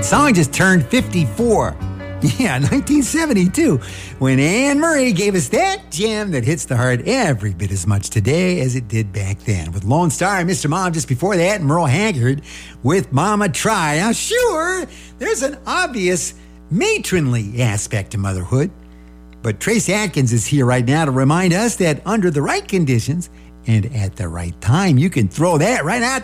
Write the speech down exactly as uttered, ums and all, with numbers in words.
song just turned fifty-four. Yeah, nineteen seventy-two, when Anne Murray gave us that gem that hits the heart every bit as much today as it did back then. With Lone Star and Mister Mom just before that, and Merle Haggard with Mama Try. Now, sure, there's an obvious matronly aspect to motherhood, but Trace Atkins is here right now to remind us that under the right conditions and at the right time, you can throw that right out